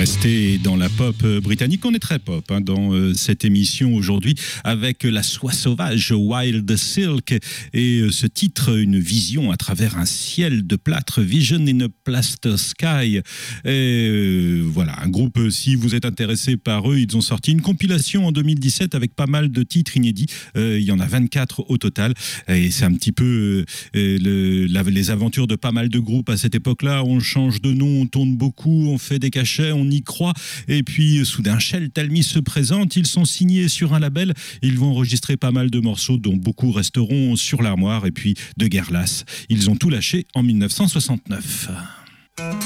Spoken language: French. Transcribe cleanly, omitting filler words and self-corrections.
rester dans la pop britannique. On est très pop dans cette émission aujourd'hui avec La Soie Sauvage, Wild Silk, et ce titre, une vision à travers un ciel de plâtre, Vision in a Plaster Sky. Et voilà, un groupe, si vous êtes intéressé par eux, ils ont sorti une compilation en 2017 avec pas mal de titres inédits. Il y en a 24 au total. Et c'est un petit peu les aventures de pas mal de groupes à cette époque-là. On change de nom, on tourne beaucoup, on fait des cachets, on y croit. Et puis, soudain, Shell Talmy se présente. Ils sont signés sur un label. Ils vont enregistrer pas mal de morceaux, dont beaucoup resteront sur l'armoire. Et puis, de guerre lasse, ils ont tout lâché en 1969.